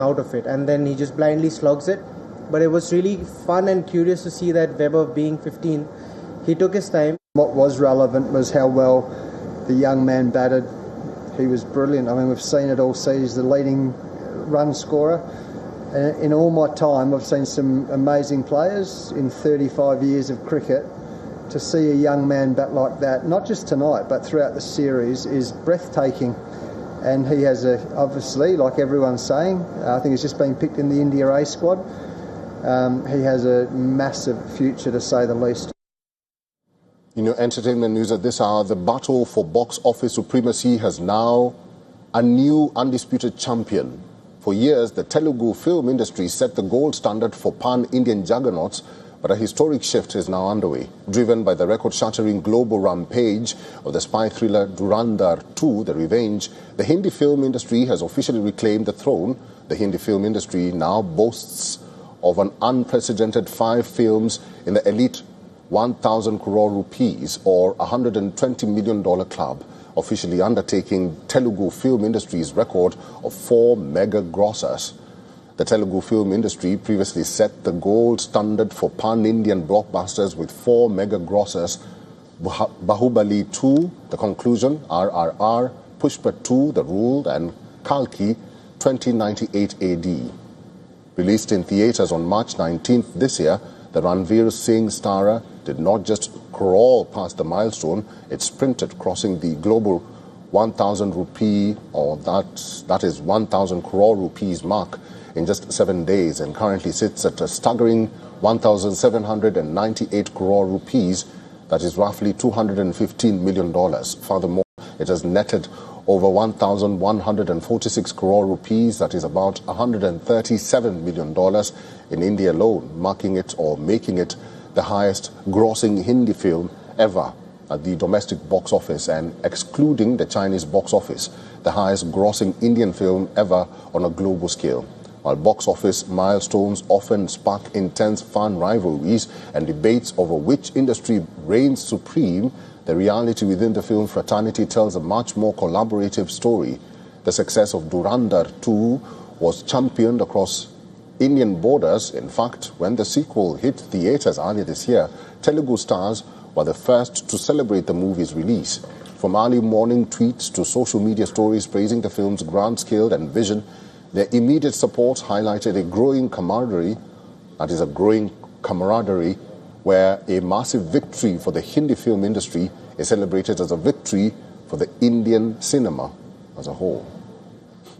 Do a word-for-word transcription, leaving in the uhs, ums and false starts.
out of it, and then he just blindly slogs it. But it was really fun and curious to see that Weber, being fifteen, he took his time. What was relevant was how well the young man batted. He was brilliant. I mean, we've seen it all season. He's the leading run scorer. And in all my time, I've seen some amazing players in thirty-five years of cricket. To see a young man bat like that, not just tonight, but throughout the series, is breathtaking. And he has a, obviously, like everyone's saying, I think he's just been picked in the India A squad. Um, he has a massive future, to say the least. In your entertainment news at this hour, the battle for box office supremacy has now a new undisputed champion. For years, the Telugu film industry set the gold standard for pan-Indian juggernauts, but a historic shift is now underway. Driven by the record-shattering global rampage of the spy thriller Dhurandhar two, The Revenge, the Hindi film industry has officially reclaimed the throne. The Hindi film industry now boasts of an unprecedented five films in the elite one thousand crore rupees or one hundred twenty million dollars club, officially undertaking Telugu film industry's record of four mega grossers. The Telugu film industry previously set the gold standard for pan-Indian blockbusters with four mega grossers: Bahubali two, The Conclusion, R R R, Pushpa two, The Rule, and Kalki, twenty ninety-eight A D. Released in theatres on March nineteenth this year, the Ranveer Singh starrer did not just crawl past the milestone, it sprinted, crossing the global one thousand rupee, or that, that is one thousand crore rupees mark in just seven days, and currently sits at a staggering one thousand seven hundred ninety-eight crore rupees, that is roughly two hundred fifteen million dollars. Furthermore, it has netted over one thousand one hundred forty-six crore rupees, that is about one hundred thirty-seven million dollars in India alone, marking it or making it the highest grossing Hindi film ever at the domestic box office, and excluding the Chinese box office, the highest grossing Indian film ever on a global scale. While box office milestones often spark intense fan rivalries and debates over which industry reigns supreme, the reality within the film fraternity tells a much more collaborative story. The success of Dhurandhar two was championed across Indian borders. In fact, when the sequel hit theatres earlier this year, Telugu stars were the first to celebrate the movie's release. From early morning tweets to social media stories praising the film's grand scale and vision, their immediate support highlighted a growing camaraderie, that is a growing camaraderie, where a massive victory for the Hindi film industry is celebrated as a victory for the Indian cinema as a whole.